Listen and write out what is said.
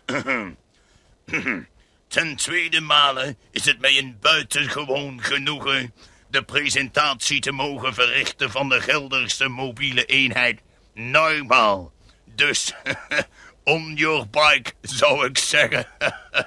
Ten tweede male is het mij een buitengewoon genoegen de presentatie te mogen verrichten van de Gelderse mobiele eenheid Neumaal. Dus, on your bike, zou ik zeggen.